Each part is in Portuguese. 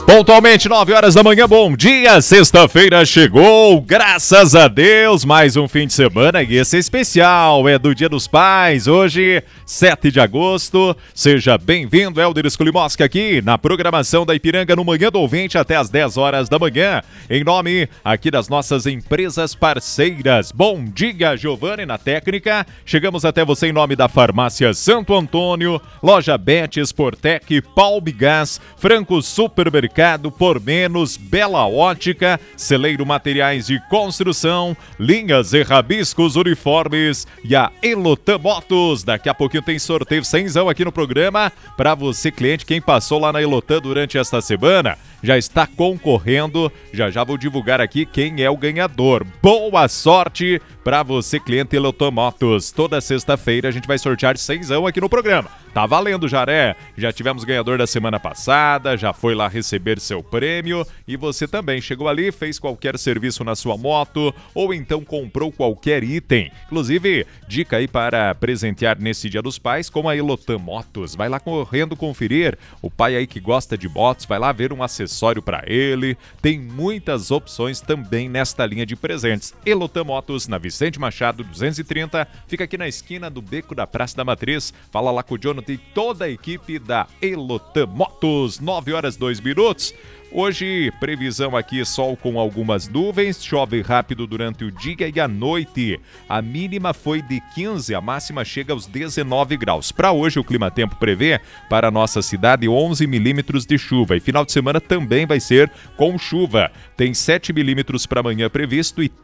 Pontualmente, 9 horas da manhã, bom dia, sexta-feira chegou, graças a Deus, mais um fim de semana e esse é especial, é do Dia dos Pais, hoje, 7 de agosto, seja bem-vindo, Helder Skulimoski aqui na programação da Ipiranga no Manhã do Ouvinte até as 10 horas da manhã, em nome aqui das nossas empresas parceiras. Bom dia, Giovanni na técnica, chegamos até você em nome da Farmácia Santo Antônio, Loja Bet, Sportec, Palmigás, Franco Supermercado, Por Menos, Bela Ótica, Celeiro Materiais de Construção, Linhas e Rabiscos Uniformes e a Elotan Motos. Daqui a pouquinho tem sorteio 100zão aqui no programa para você, cliente, quem passou lá na Elotan durante esta semana. Já está concorrendo, já vou divulgar aqui quem é o ganhador. Boa sorte para você, cliente Elotan Motos. Toda sexta-feira a gente vai sortear 100zão aqui no programa. Tá valendo, Jaré. Já tivemos ganhador da semana passada, já foi lá receber seu prêmio e você também chegou ali, fez qualquer serviço na sua moto ou então comprou qualquer item. Inclusive, dica aí para presentear nesse Dia dos Pais com a Elotan Motos. Vai lá correndo conferir. O pai aí que gosta de motos, vai lá ver um acessório para ele. Tem muitas opções também nesta linha de presentes. Elotan Motos, na Vicente Machado 230, fica aqui na esquina do Beco da Praça da Matriz. Fala lá com o Jonathan e toda a equipe da Elotan Motos. 9 horas 2 minutos. Hoje, previsão aqui, sol com algumas nuvens, chove rápido durante o dia e a noite. A mínima foi de 15, a máxima chega aos 19 graus. Para hoje, o Climatempo prevê para a nossa cidade 11 milímetros de chuva. E final de semana também vai ser com chuva. Tem 7 milímetros para amanhã previsto e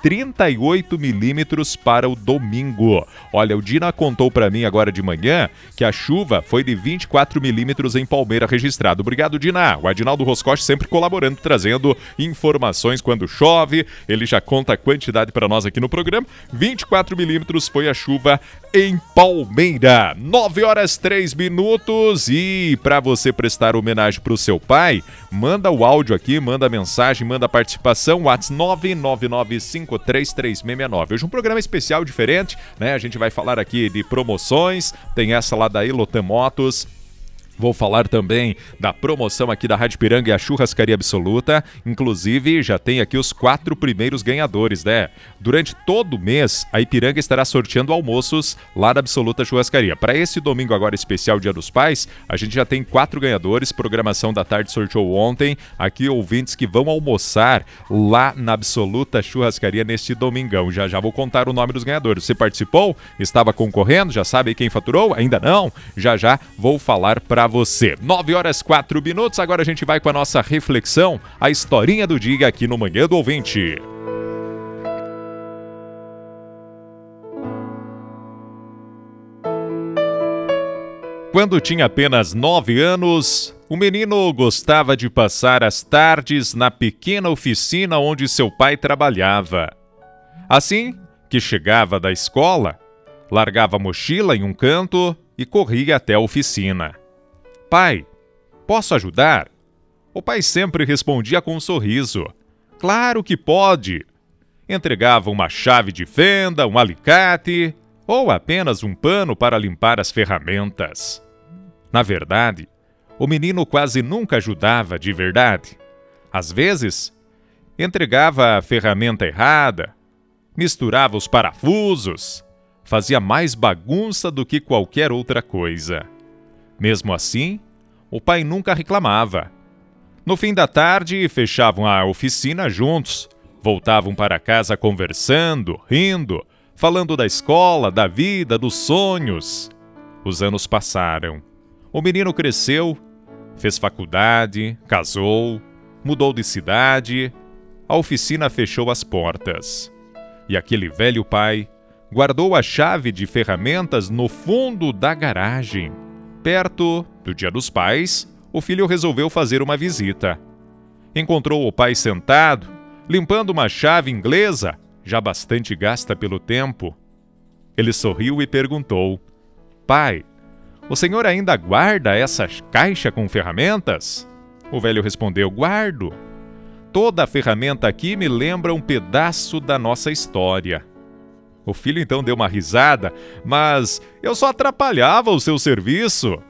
38 milímetros para o domingo. Olha, o Dina contou para mim agora de manhã que a chuva foi de 24 milímetros em Palmeira registrado. Obrigado, Dina. O Adinaldo Roscoche sempre colaborando, trazendo informações quando chove. Ele já conta a quantidade para nós aqui no programa. 24 milímetros foi a chuva em Palmeira. 9 horas 3 minutos. E para você prestar homenagem para o seu pai, manda o áudio aqui, manda a mensagem, manda a participação. WhatsApp 999533669. Hoje um programa especial diferente, né? A gente vai falar aqui de promoções. Tem essa lá da Elotan Motos. Vou falar também da promoção aqui da Rádio Ipiranga e a Churrascaria Absoluta. Inclusive, já tem aqui os 4 primeiros ganhadores, né? Durante todo o mês, a Ipiranga estará sorteando almoços lá da Absoluta Churrascaria. Para esse domingo agora especial Dia dos Pais, a gente já tem 4 ganhadores. Programação da tarde sorteou ontem. Aqui, ouvintes que vão almoçar lá na Absoluta Churrascaria neste domingão. Já vou contar o nome dos ganhadores. Você participou? Estava concorrendo? Já sabe quem faturou? Ainda não? Já vou falar para você. 9 horas 4 minutos, agora a gente vai com a nossa reflexão, a historinha do dia aqui no Manhã do Ouvinte. Quando tinha apenas 9 anos, o menino gostava de passar as tardes na pequena oficina onde seu pai trabalhava. Assim que chegava da escola, largava a mochila em um canto e corria até a oficina. Pai, posso ajudar? O pai sempre respondia com um sorriso. Claro que pode. Entregava uma chave de fenda, um alicate ou apenas um pano para limpar as ferramentas. Na verdade, o menino quase nunca ajudava de verdade. Às vezes, entregava a ferramenta errada, misturava os parafusos, fazia mais bagunça do que qualquer outra coisa. Mesmo assim, o pai nunca reclamava. No fim da tarde, fechavam a oficina juntos, voltavam para casa conversando, rindo, falando da escola, da vida, dos sonhos. Os anos passaram. O menino cresceu, fez faculdade, casou, mudou de cidade. A oficina fechou as portas. E aquele velho pai guardou a chave de ferramentas no fundo da garagem. Perto do Dia dos Pais, o filho resolveu fazer uma visita. Encontrou o pai sentado, limpando uma chave inglesa, já bastante gasta pelo tempo. Ele sorriu e perguntou: Pai, o senhor ainda guarda essa caixa com ferramentas? O velho respondeu: Guardo. Toda a ferramenta aqui me lembra um pedaço da nossa história. O filho então deu uma risada, mas eu só atrapalhava o seu serviço.